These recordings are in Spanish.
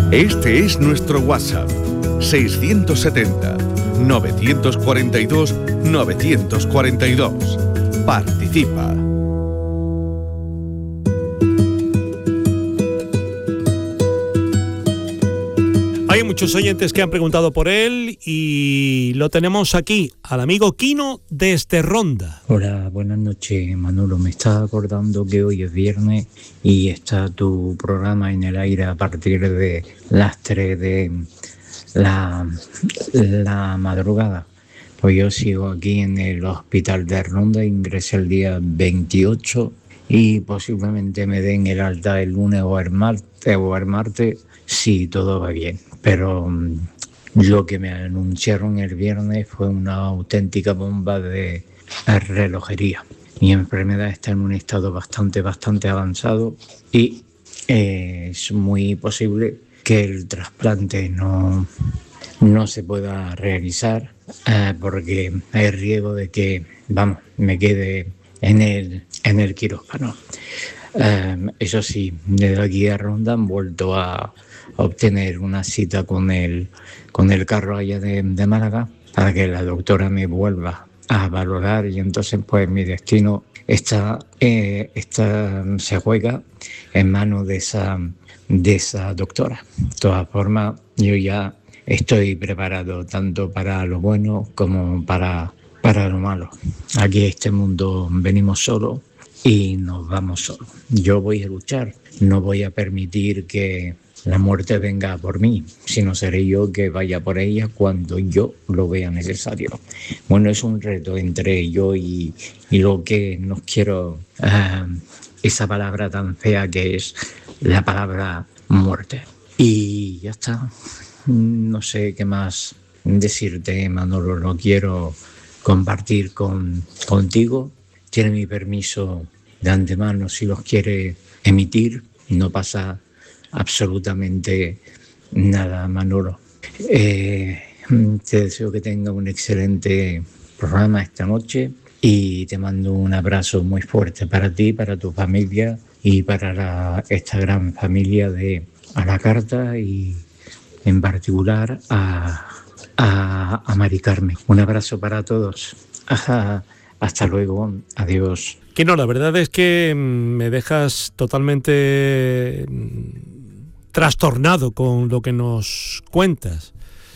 Este es nuestro WhatsApp, 670-942-942. Participa. Hay muchos oyentes que han preguntado por él y lo tenemos aquí, al amigo Quino desde Ronda. Hola, buenas noches, Manolo. Me estaba acordando que hoy es viernes y está tu programa en el aire a partir de las 3 de la madrugada. Pues yo sigo aquí en el hospital de Ronda, ingresé el día 28 y posiblemente me den el alta el lunes o el martes si todo va bien. Pero lo que me anunciaron el viernes fue una auténtica bomba de relojería. Mi enfermedad está en un estado bastante avanzado y es muy posible que el trasplante no se pueda realizar porque hay riesgo de que, me quede en el quirófano. Eso sí, desde aquí a Ronda han vuelto a obtener una cita con el carro allá de Málaga para que la doctora me vuelva a valorar y entonces pues mi destino se juega en manos de esa doctora. De todas formas, yo ya estoy preparado tanto para lo bueno como para lo malo. Aquí a este mundo venimos solos y nos vamos solos. Yo voy a luchar, no voy a permitir que la muerte venga por mí, sino seré yo que vaya por ella cuando yo lo vea necesario. Bueno, es un reto entre yo y lo que no quiero, esa palabra tan fea que es la palabra muerte. Y ya está. No sé qué más decirte, Manolo. Lo quiero compartir contigo. Tiene mi permiso de antemano si los quiere emitir. No pasa absolutamente nada, Manolo. Te deseo que tenga un excelente programa esta noche y te mando un abrazo muy fuerte para ti, para tu familia y para esta gran familia de A la Carta y en particular a Mari Carmen. Un abrazo para todos. Hasta luego. Adiós. Que no, la verdad es que me dejas totalmente trastornado con lo que nos cuentas.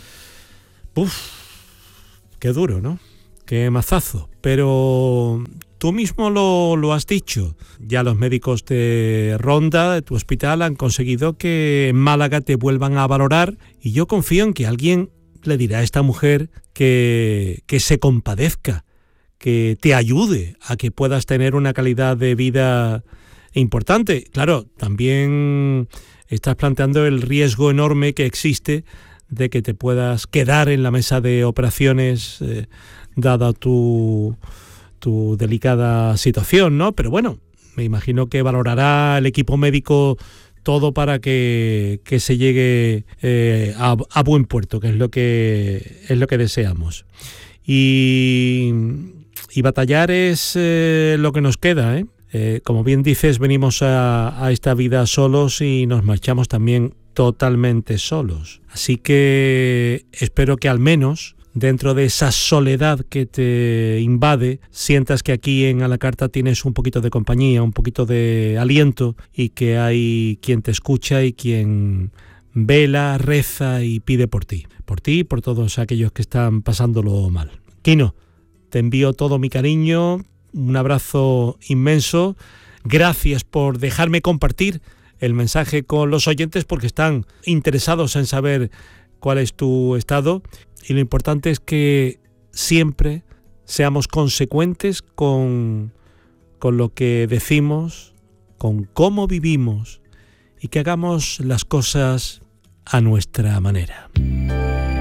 Qué duro, ¿no? Qué mazazo. Pero tú mismo lo has dicho. Ya los médicos de Ronda, de tu hospital, han conseguido que en Málaga te vuelvan a valorar y yo confío en que alguien le dirá a esta mujer que se compadezca, que te ayude a que puedas tener una calidad de vida importante. Claro, también estás planteando el riesgo enorme que existe de que te puedas quedar en la mesa de operaciones dada tu delicada situación, ¿no? Pero bueno, me imagino que valorará el equipo médico todo para que se llegue a buen puerto, que es lo que deseamos. Y batallar es lo que nos queda, ¿eh? Como bien dices, venimos a esta vida solos y nos marchamos también totalmente solos. Así que espero que al menos dentro de esa soledad que te invade, sientas que aquí en A la Carta tienes un poquito de compañía, un poquito de aliento y que hay quien te escucha y quien vela, reza y pide por ti y por todos aquellos que están pasándolo mal. Quino, te envío todo mi cariño, un abrazo inmenso, gracias por dejarme compartir el mensaje con los oyentes porque están interesados en saber cuál es tu estado y lo importante es que siempre seamos consecuentes con lo que decimos, con cómo vivimos y que hagamos las cosas a nuestra manera.